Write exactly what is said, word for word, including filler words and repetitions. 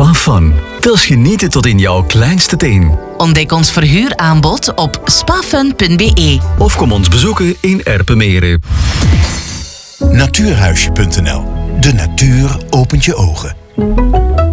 SpaFun. Wils genieten tot in jouw kleinste teen. Ontdek ons verhuuraanbod op spafun punt b e. Of kom ons bezoeken in Erpenmeren. Natuurhuisje punt n l. De natuur opent je ogen.